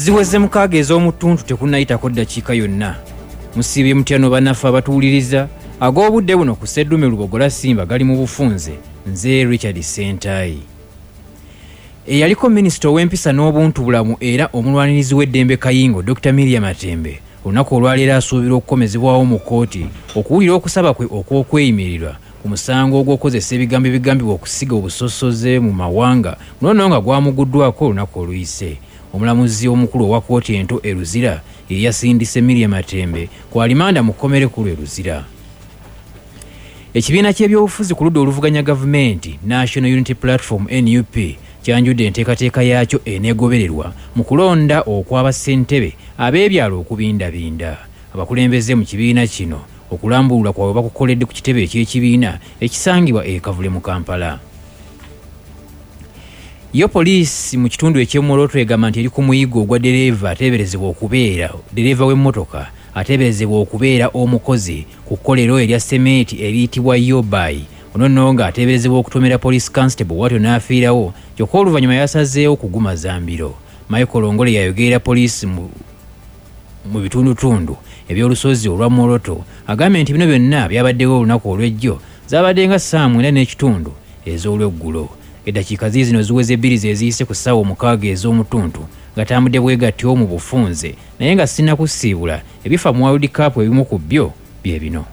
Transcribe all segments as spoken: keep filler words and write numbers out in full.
ziweze mukaaga ez'omutuntu tekunnayitako ddakiika yonna. Musiibye mutyano bannaffe abatuwuliriza, ag'obudde buno ku Sseddume Lubogola Simba gali mu bufunze. Nze Richard Sentayi. Eyaliko minisita ow'empisa n'obuntubulamu era omulwanirizi w'eddembe Kayingo Doctor Miriam Matembe olunaku olwaleero asuubira okukomezebwawo mu kkooti okuwulira okusaba kwe okw'okweyimirirwa ku musango ogw'okozesa ebigambo ebigambibwa okusiga obusosoze mu mawanga munono nga gwamuguddwako olunaku oluyise. Omulamuzi omukulu owa kkooti ento e Luzira ye yasindise Miriam Matembe ku alimanda mu kkomere kulu e Luzira. Ekibiina ky'ebyobufuzi ku ludda oluvuganya gavumenti National Unity Platform N U P kyanjudde enteekateeka yaakyo eneegobererwa mu kulonda okw'abassentebe ab'ebyalo okubindabinda. Abakulembeze mu kibiina kino okulambulula kwabwe bakukoledde ku kitebe eky'ekibiina ekisangibwa e Kavule mu Kampala. Yo poliisi mu kitundu eky'Omoroto egamba nti eri ku muyigo ogwa dereeva ateeberezebwa okubeera dereeva w'emmotoka ateeberezebwa okubeera omukozi ku kkolero erya semeeti eriyitibwa Yobai. Ono nno nga ateeberezebwa okutomera police constable watyo n'afiirawo kyokka oluvannyuma yasazeewo kuguma zambiro. Michael Ongole yayogerera poliisi mu, mu bitundutundu eby'olusozi olwa Moroto agambye nti bino byonna byabaddewo olunaku olw'ejjo zaabadde nga ssaawa mwenda n'ekitundu ez'olweggulo. Eddakiika ziizino ziweze ebbiri ze ziyise ku ssaawa omukaaga ez'omutuntu gatambudde bwegatyo mu bufunze naye nga sinnakusiibula ebifa mu World Cup ebimu ku byo bye bino.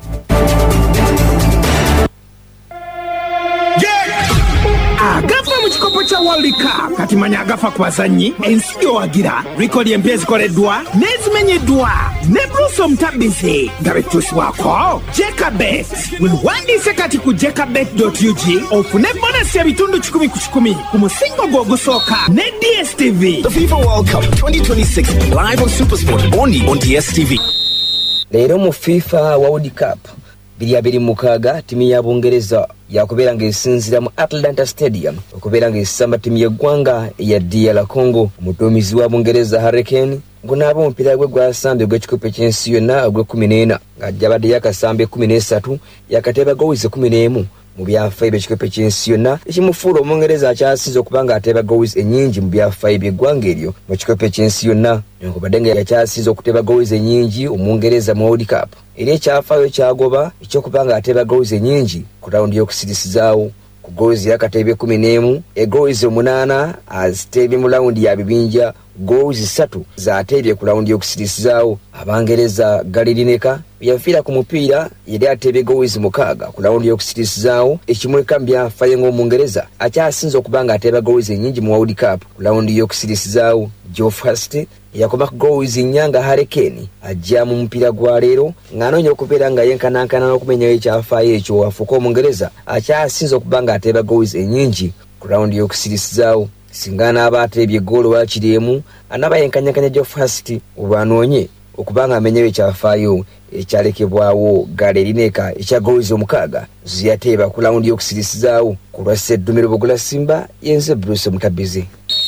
Agafa mu kikopo kya World Cup kati manya agafa ku bazannyi ensi gyowagira rikodi empya ezikoleddwa n'ezimenyeddwa ne Bruce Omutabbizi nga betuusibwako Jekabet. Weewandiise kati ku jekabet dot u g ofune bonasi ebitundu kikumi ku kikumi ku musingo gwo ogusooka ne D S T V. The FIFA World Cup twenty twenty-six live on SuperSport only on D S T V. Leero mu FIFA World Cup biri abiri mukaaga timu ya Bungereza yakubeera ng'esinzira mu Atlanta Stadium okubeera ng'esamba timu y'eggwanga ya D R Congo. Omuduumizi wa Bungereza Harry Kane ngunaaba omupiira gwe gwasambe gw'ekikopo ky'ensi yonna ogw'ekkumi n'ena ng'ajja abadde yakasambe ekkumi n'esatu yakateeba gowizi ekkumi n'emu mu byafaayo by'ekikopo ky'ensi yonna ekimufuula Omungereza akyasinze okuba ng'ateeba gowizi ennyingi mu byafaayo by'eggwanga eryo mu kikopo ky'ensi yonna newankubadde nga yakyasinze okuteeba gowizi ennyingi Omungereza mu World Cup. Era ekyafaayo kyagoba ekyokuba ng'ateeba gowizi ennyingi ku rawundi y'okusirisizaawo ku gowizi yakateebye ekkumi n'emu egowizi omunaana aziteebye mu rawundi ya bibinja gowizi ssatu zaateebye ku rawundi y'okusirisizaawo. Abangereza Gary Lineker yafiira ku mupiira yali ateebye gowizi mukaaga ku rawundi y'okusirisizaawo ekimuleka mu byafaayo ng'Omungereza akyasinze okuba ng'ateeba gowizi ennyingi mu World Cup ku rawundi y'okusirisizaawo. Geoff Hurst yakoma ku gowizi nnyanga Harry Kane ajja mu mupiira gwa leero ng'anoonya okubeera nga yenkanankana n'okumenyawo ekyafaayo ekyo afuuka Omungereza akyasinze okuba ng'ateeba gowizi ennyingi ku rawundi y'okusirisizaawo. Singa anaaba ateebye ggoolo waakiri emu anaaba yenkanyakanya Geoff Hurst olwo anoonye okuba ng'amenyawo ekyafaayo ekyalekebwawo Gary Lineker ekya gowizi omukaaga ziyateeba ku rawundi y'okusirisizaawo. Ku lwa Sseddume Lubogola Simba yenze Bruce Omutabbizi.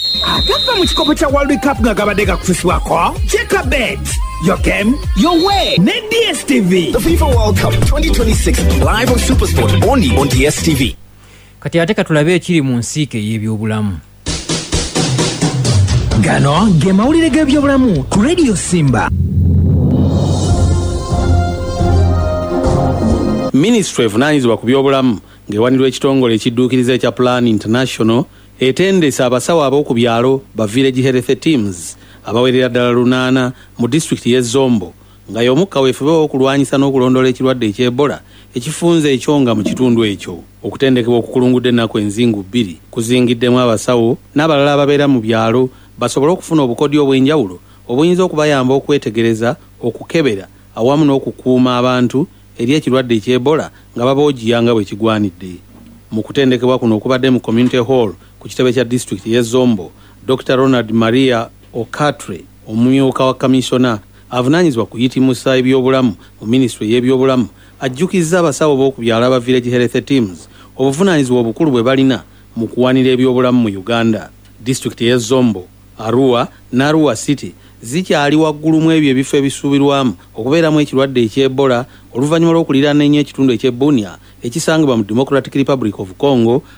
Agafa mu kikopo kya World Cup nga gabadde gakususibwako Jekabet. Your game, your way. Ne D S T V. The FIFA World Cup twenty twenty-six live on SuperSport only on D S T V. Kati ate katulabe ekiri mu nsiike y'ebyobulamu. Gano ge mawulire g'ebyobulamu ku Radio Simba. Ministry evunaanyizibwa ku byobulamu ng'ewanirwa ekitongole ekidduukiriza ekya Plan International etendesa abasawo ab'oku byalo ba village health teams abawerera ddala lunaana mu disitulikiti y'e Zombo nga y'omukka weefubewo okulwanyisa n'okulondoola ekirwadde eky'Ebola ekifunze ekyonga mu kitundu ekyo. Okutendekebwa okukulungudde ennaku enzingu bbiri kuzingiddemu abasawo n'abalala ababeera mu byalo basobole okufuna obukodyo obw'enjawulo obuyinza okubayamba okwetegereza, okukebera awamu n'okukuuma abantu eri ekirwadde eky'Ebola nga baboogiya nga bwe kigwanidde. Mu kutendekebwa kuno okubadde mu community hall ku kitebe kya district y'e Zombo, Doctor Ronald Maria Okatre omumyuka wa kamisona avunaanyizibwa kuyitimusa ebyobulamu mu ministry y'ebyobulamu ajjukizza abasawo b'oku byalo aba village health teams obuvunaanyizibwa obukulu bwe balina mu kuwanira ebyobulamu mu Uganda. District y'e Zombo, Arua ne Arua City zikyali waggulu mu ebyo ebifo ebisuubirwamu okubeeramu ekirwadde eky'Ebola oluvannyuma lw'okuliraana ennyo ekitundu eky'e Bunia ekisangibwa mu Democratic Republic of Congo